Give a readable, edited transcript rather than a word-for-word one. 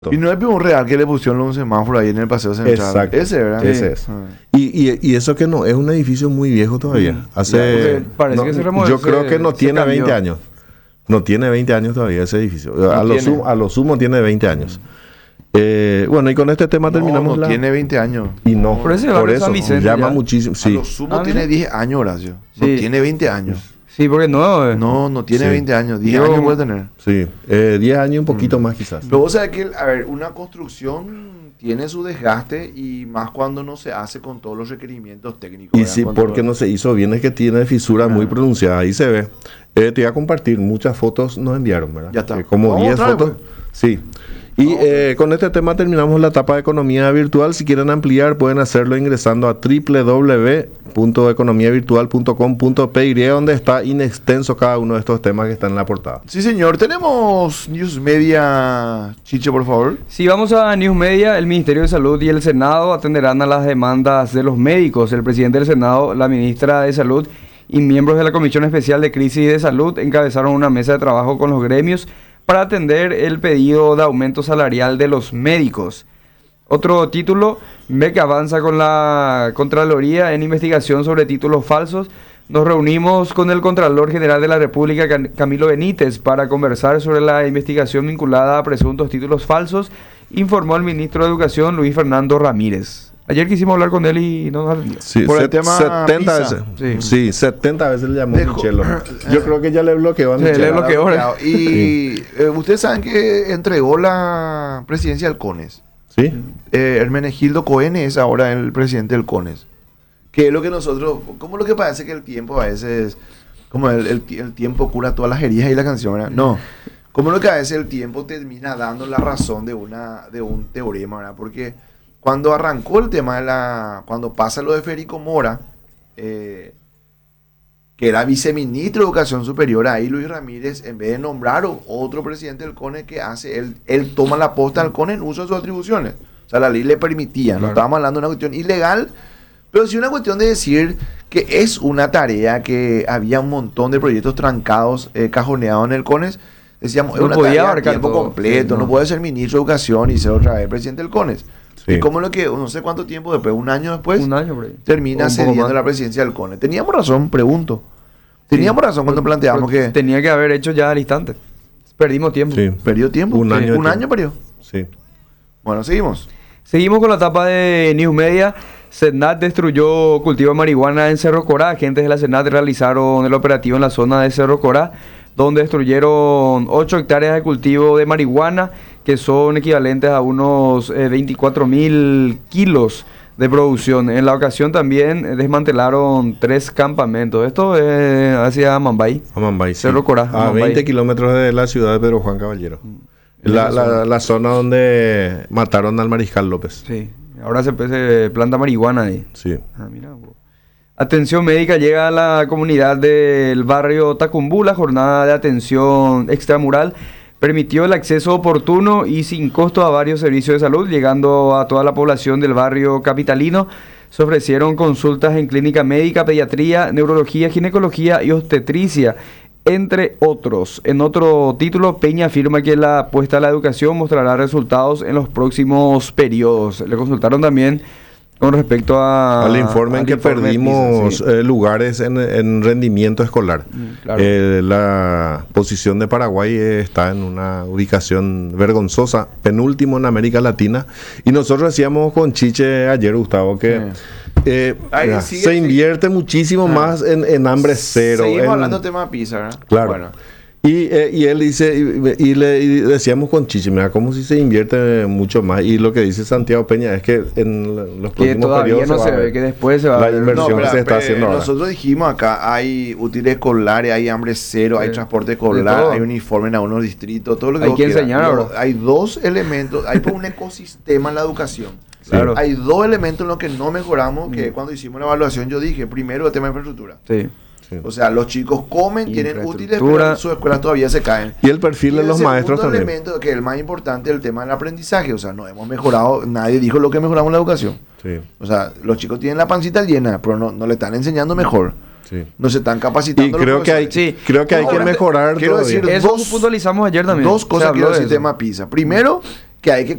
Y no es un real que le pusieron un semáforo ahí en el Paseo Central. Exacto. Ese, ¿verdad? Ese es. Y eso que no, es un edificio muy viejo todavía. Parece que se remodeló, yo creo que no se tiene cambió. 20 años. No tiene 20 años todavía ese edificio. tiene. A lo sumo tiene 20 años. Bueno, y con este tema terminamos no tiene 20 años. Y no, Por ese por barrio eso San Vicente llama ya. muchísimo. A Sí, lo sumo Ah, tiene mira. 10 años, Horacio. No Sí. tiene 20 años. Sí, porque no. No tiene Sí. 20 años. 10 Yo- años puede tener. sí. 10 años y un poquito más quizás. Pero vos sabés que, a ver, una construcción tiene su desgaste y más cuando no se hace con todos los requerimientos técnicos. Y ¿verdad? sí, Con porque todo- no se hizo bien, es que tiene fisuras muy pronunciadas, ahí se ve. Te voy a compartir, muchas fotos nos enviaron, ¿verdad? Ya está. Como Vamos 10 otra vez, fotos. Sí. Y con este tema terminamos la etapa de economía virtual. Si quieren ampliar, pueden hacerlo ingresando a www.economiavirtual.com.py, donde está in extenso cada uno de estos temas que están en la portada. Sí, señor. Tenemos News Media. Chiche, por favor. Si vamos a News Media, el Ministerio de Salud y el Senado atenderán a las demandas de los médicos. El presidente del Senado, la ministra de Salud y miembros de la Comisión Especial de Crisis de Salud encabezaron una mesa de trabajo con los gremios para atender el pedido de aumento salarial de los médicos. Otro título, MEC avanza con la Contraloría en investigación sobre títulos falsos. Nos reunimos con el Contralor General de la República, Camilo Benítez, para conversar sobre la investigación vinculada a presuntos títulos falsos, informó el ministro de Educación, Luis Fernando Ramírez. Ayer quisimos hablar con él y no nos atendió. Sí, Por el tema 70 PISA. veces. Sí, 70 veces le llamó Dejo- Michelo. Yo creo que ya le bloqueó a Sí, le Michelo. bloqueó. Bloqueado. Y ustedes saben que entregó la presidencia al CONES. ¿Sí? Hermenegildo Cohen es ahora el presidente del CONES. Que es lo que nosotros, como lo que parece que el tiempo a veces, como el tiempo cura todas las heridas y la canción, ¿verdad? No, como lo que a veces el tiempo termina dando la razón de un teorema, ¿verdad? Porque cuando arrancó el tema cuando pasa lo de Federico Mora, que era viceministro de Educación Superior, ahí Luis Ramírez, en vez de nombrar otro presidente del CONE, que hace, él toma la posta al CONE en uso de sus atribuciones. O sea, la ley le permitía, no estábamos hablando de una cuestión ilegal, pero sí una cuestión de decir que es una tarea, que había un montón de proyectos trancados, cajoneados en el CONES. Decíamos, es No una podía tarea a abarcar tiempo todo. completo, Sí, no no. puede ser ministro de Educación y ser otra vez presidente del CONES. Sí. Y como lo que, no sé cuánto tiempo después, un año después, Un año por ahí. termina O un poco cediendo más. la presidencia del CONES. Teníamos razón, pregunto. Teníamos razón cuando planteamos Pero que tenía que haber hecho ya al instante. Perdimos tiempo. Sí. perdió tiempo. Un año de Un tiempo. año perdió. Sí. Bueno, seguimos. Seguimos con la etapa de News Media. Senat destruyó cultivo de marihuana en Cerro Corá. Agentes de la Senat realizaron el operativo en la zona de Cerro Corá, donde destruyeron 8 hectáreas de cultivo de marihuana, que son equivalentes a unos 24.000 kilos de producción. En la ocasión también desmantelaron 3 campamentos. Esto es hacia Mambay. Amambay, sí. Cerro Corá, A Amambay. 20 kilómetros de la ciudad de Pedro Juan Caballero. La zona donde mataron al Mariscal López. Sí, ahora se planta marihuana ahí. Sí. Ah, mira, vos. Atención médica llega a la comunidad del barrio Tacumbú. La jornada de atención extramural permitió el acceso oportuno y sin costo a varios servicios de salud, llegando a toda la población del barrio capitalino. Se ofrecieron consultas en clínica médica, pediatría, neurología, ginecología y obstetricia, entre otros. En otro título, Peña afirma que la apuesta a la educación mostrará resultados en los próximos periodos. Le consultaron también con respecto Al informe en al que informe perdimos PISA, sí. lugares en rendimiento escolar. Claro. La posición de Paraguay está en una ubicación vergonzosa, penúltimo en América Latina. Y nosotros decíamos con Chiche ayer, Gustavo, que Ahí mira, sigue, se sí. invierte muchísimo más en hambre cero. Seguimos en- hablando del tema PISA, ¿verdad? Claro. Bueno. Y él dice, y decíamos con Chichi, mira, como si se invierte mucho más. Y lo que dice Santiago Peña es que en los Que próximos todavía periodos no va se a ve, ver que después se va a la ver. inversión espera, se está haciendo ahora. nosotros dijimos acá, hay útiles escolares, hay hambre cero, hay Sí. transporte De escolar, todo. hay uniforme en algunos distritos, todo lo que Hay vos que quieras. enseñar ahora. Hay dos elementos, hay por un ecosistema en la educación. Claro. Hay dos elementos en los que no mejoramos, que cuando hicimos la evaluación yo dije, primero el tema de infraestructura. Sí. Sí. O sea, los chicos comen, tienen útiles, Infraestructura. pero en sus escuelas todavía se caen. Y el perfil de el los maestros segundo también. elemento, que es el más importante, el tema del aprendizaje. O sea, no hemos mejorado, nadie dijo lo que mejoramos en la educación. Sí, O sea, los chicos tienen la pancita llena, pero no le están enseñando mejor. sí. No se están Y capacitando. los creo que hay, profesores. Sí. creo que hay que Ahora, mejorar quiero todavía. decir, Eso dos- puntualizamos ayer también. Dos Se cosas habló quiero de decir eso. tema PISA. Primero, que hay que